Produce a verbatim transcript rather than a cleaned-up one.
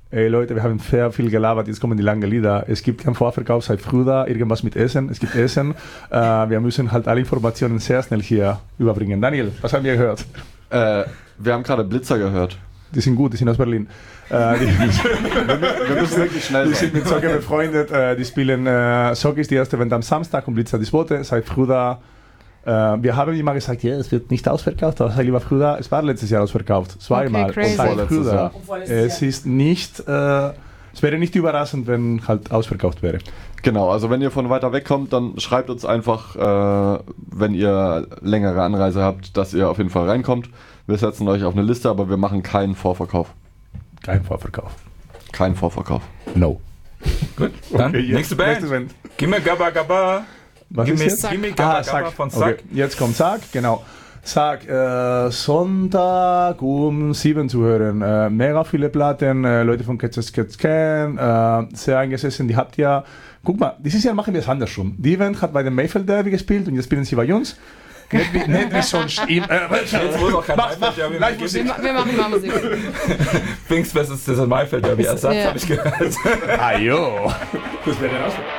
ey Leute, wir haben sehr viel gelabert, jetzt kommen die langen Lieder. Es gibt keinen Vorverkauf, seid früh da, irgendwas mit Essen, es gibt Essen. Äh, wir müssen halt alle Informationen sehr schnell hier überbringen. Daniel, was haben wir gehört? Äh, wir haben gerade Blitzer gehört. Die sind gut, die sind aus Berlin. Äh, die, wir müssen wirklich schnell sein. Die sind mit Soccer befreundet, äh, die spielen, äh, Soccer ist die erste Event am Samstag und Blitzer die zweite, seid früh da. Äh, wir haben immer gesagt, ja, es wird nicht ausverkauft, aber sei lieber früh da. Es war letztes Jahr ausverkauft, zweimal. Okay, Seid früh da. Es ist nicht, äh, es wäre nicht überraschend, wenn halt ausverkauft wäre. Genau, also wenn ihr von weiter weg kommt, dann schreibt uns einfach, äh, wenn ihr längere Anreise habt, dass ihr auf jeden Fall reinkommt. Wir setzen euch auf eine Liste, aber wir machen keinen Vorverkauf. Kein Vorverkauf. Kein Vorverkauf. No. Gut, dann Okay, nächste Band. Event. Gimme Gabba Gabba. Was Gimme, ist jetzt? Gimme Gabba Ah, Gabba Sack. von Sack. Okay, jetzt kommt Sack, genau. Sack, äh, Sonntag um sieben zu hören. Äh, mega viele Platten, äh, Leute von Catch Cats Can, äh, sehr eingesessen, die habt ihr. Guck mal, dieses Jahr machen wir es andersrum. Die Event hat bei dem Mayfield Derby gespielt und jetzt spielen sie bei uns. Nicht wie, nicht wie sonst. Im, äh, Jetzt wohl noch kein mach, mach, Maifeld-Derby gleich mehr Musik. Wir, ma- wir machen mal Musik. Pfingstfest ist das Maifeld-Derby. Ersatz Ja. habe ich gehört. Ah, jo. Das wäre dann auch.